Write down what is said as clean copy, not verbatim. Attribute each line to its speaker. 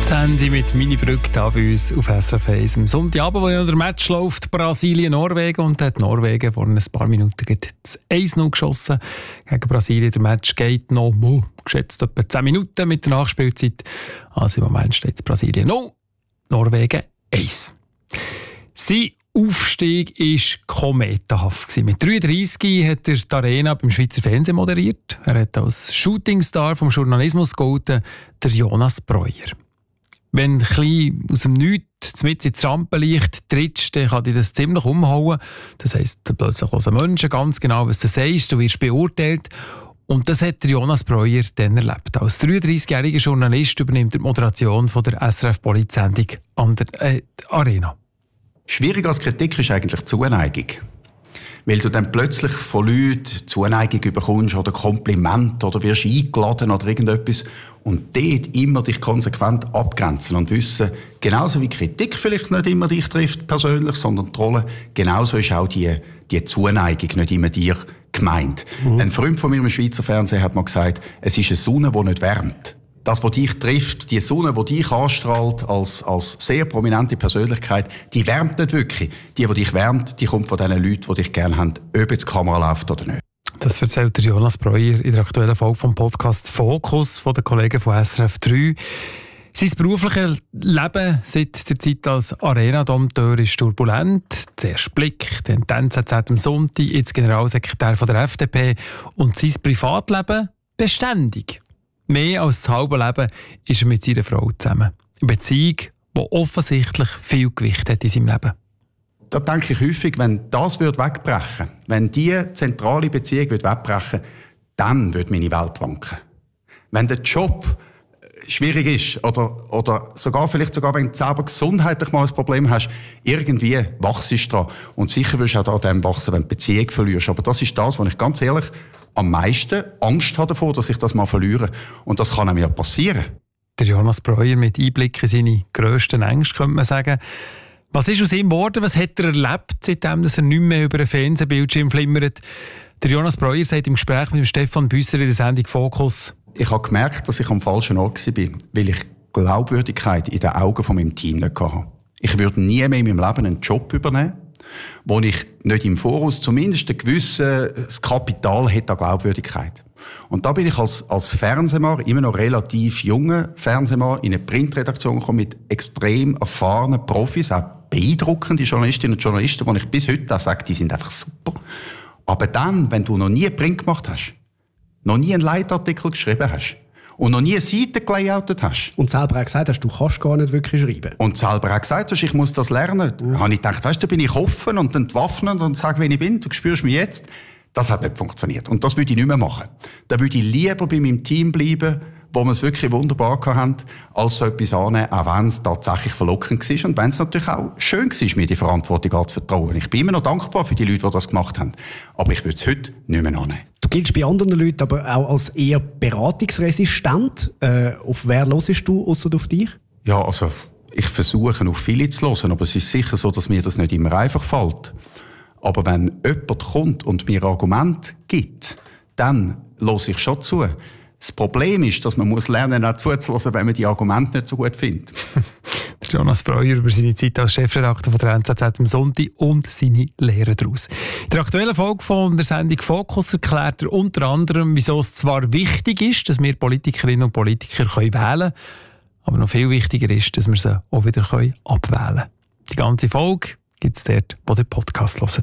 Speaker 1: Sandy mit Mini Brück da bei uns auf SRF 1. Am Sonntagabend, wo ja der Match läuft, Brasilien-Norwegen, und hat Norwegen vor ein paar Minuten das 1-0 geschossen gegen Brasilien. Der Match geht noch geschätzt etwa 10 Minuten mit der Nachspielzeit. Also im Moment steht es Brasilien 0, Norwegen 1. Sein Aufstieg war kometenhaft. Mit 33 hat er die Arena beim Schweizer Fernsehen moderiert. Er hat als Shootingstar vom Journalismus gehalten, der Jonas Breuer. Wenn du ein aus dem Nichts mit ins Rampenlicht trittst, dann kann dich das ziemlich umhauen. Das heisst, plötzlich hören Menschen ganz genau, was du sagst, du wirst beurteilt. Und das hat der Jonas Breuer dann erlebt. Als 33-jähriger Journalist übernimmt er die Moderation von der SRF-Polizsendung an der Arena.
Speaker 2: Schwierig als Kritik ist eigentlich Zuneigung. Weil du dann plötzlich von Leuten Zuneigung bekommst oder Kompliment oder wirst eingeladen oder irgendetwas und dort immer dich konsequent abgrenzen und wissen, genauso wie Kritik vielleicht nicht immer dich trifft persönlich, sondern die Rolle, genauso ist auch die Zuneigung nicht immer dir gemeint. Ein Freund von mir im Schweizer Fernsehen hat mal gesagt, es ist eine Sonne, die nicht wärmt. Das, was dich trifft, die Sonne, die dich anstrahlt als sehr prominente Persönlichkeit, die wärmt nicht wirklich. Die dich wärmt, die kommt von den Leuten, die dich gerne haben, ob jetzt die Kamera läuft oder nicht.
Speaker 1: Das erzählt der Jonas Breuer in der aktuellen Folge vom Podcast «Fokus» von den Kollegen von SRF 3. Sein berufliches Leben seit der Zeit als Arena-Dompteur ist turbulent. Zuerst Blick, dann die NZZ am Sonntag, jetzt Generalsekretär von der FDP. Und sein Privatleben beständig. Mehr als das halbe Leben ist er mit seiner Frau zusammen. Eine Beziehung, die offensichtlich viel Gewicht hat in seinem Leben.
Speaker 2: Da denke ich häufig, wenn das wegbrechen würde, wenn diese zentrale Beziehung wegbrechen würde, dann würde meine Welt wanken. Wenn der Job schwierig ist oder vielleicht sogar wenn du selber gesundheitlich mal ein Problem hast, irgendwie wachst du dran. Und sicher wirst du auch daran wachsen, wenn du die Beziehung verlierst. Aber das ist das, was ich ganz ehrlich am meisten Angst habe davor, dass ich das mal verliere. Und das kann einem ja passieren.
Speaker 1: Der Jonas Breuer mit Einblick in seine grössten Ängste, könnte man sagen. Was ist aus ihm geworden? Was hat er erlebt, seitdem er nicht mehr über einen Fernsehbildschirm flimmert? Der Jonas Breuer sagt im Gespräch mit Stefan Büsser in der Sendung «Fokus».
Speaker 2: Ich habe gemerkt, dass ich am falschen Ort war, weil ich Glaubwürdigkeit in den Augen von meinem Team nicht hatte. Ich würde nie mehr in meinem Leben einen Job übernehmen, wo ich nicht im Voraus zumindest ein gewisses Kapital hätte an Glaubwürdigkeit. Und da bin ich als Fernsehmann, immer noch relativ junger Fernsehmann, in eine Printredaktion gekommen mit extrem erfahrenen Profis, auch beeindruckende Journalistinnen und Journalisten, die ich bis heute auch sage, die sind einfach super. Aber dann, wenn du noch nie Print gemacht hast, noch nie einen Leitartikel geschrieben hast und noch nie eine Seite gelayoutet hast.
Speaker 3: Und selber auch gesagt hast, du kannst gar nicht wirklich schreiben.
Speaker 2: Und selber auch gesagt hast, ich muss das lernen. Da habe ich gedacht, weißt du, da bin ich offen und entwaffnet und sage, wer ich bin, du spürst mich jetzt. Das hat nicht funktioniert. Und das würde ich nicht mehr machen. Da würde ich lieber bei meinem Team bleiben, wo wir es wirklich wunderbar hatten, als so etwas annehmen, auch wenn es tatsächlich verlockend war und wenn es natürlich auch schön war, mir die Verantwortung anzuvertrauen. Ich bin immer noch dankbar für die Leute, die das gemacht haben. Aber ich würde es heute nicht mehr annehmen.
Speaker 3: Du giltst bei anderen Leuten aber auch als eher beratungsresistent. Auf wer hörst du, ausser auf dich?
Speaker 2: Ja, also ich versuche auf viele zu hören, aber es ist sicher so, dass mir das nicht immer einfach fällt. Aber wenn jemand kommt und mir Argumente gibt, dann höre ich schon zu. Das Problem ist, dass man lernen muss, auch zuzuhören, wenn man die Argumente nicht so gut findet.
Speaker 1: Jonas Breuer über seine Zeit als Chefredakteur von der NZZ am Sonntag und seine Lehre daraus. In der aktuellen Folge von der Sendung «Fokus» erklärt er unter anderem, wieso es zwar wichtig ist, dass wir Politikerinnen und Politiker wählen können, aber noch viel wichtiger ist, dass wir sie auch wieder abwählen können. Die ganze Folge gibt es dort, wo der Podcast hört.